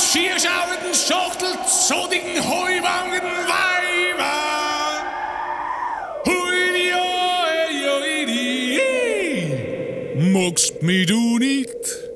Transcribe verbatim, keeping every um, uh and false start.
schierschauenden, schachtelzodigen, heuwangen Weiber. Hui, oi, oi, di, magst mich du nicht?